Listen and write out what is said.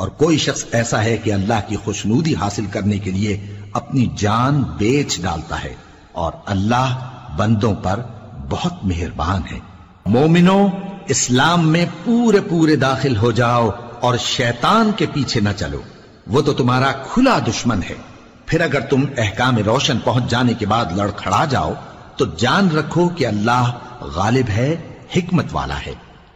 और कोई शख्स ऐसा है कि अल्लाह की खुशनूदी हासिल करने के लिए अपनी जान बेच डालता है, और अल्लाह बंदों पर बहुत मेहरबान है। मोमिनो, इस्लाम में पूरे पूरे दाखिल हो जाओ और शैतान के पीछे न चलो, वो तो तुम्हारा खुला दुश्मन है। फिर अगर तुम अहकाम रोशन पहुंच जाने के बाद लड़खड़ा जाओ तो जान रखो कि अल्लाह गालिब है, हिकमत वाला है।